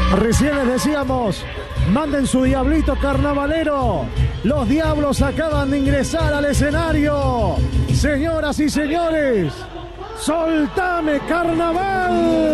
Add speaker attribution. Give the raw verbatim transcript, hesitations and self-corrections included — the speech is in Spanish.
Speaker 1: Recién les decíamos, manden su diablito carnavalero. Los diablos acaban de ingresar al escenario. Señoras y señores, ¡soltame carnaval!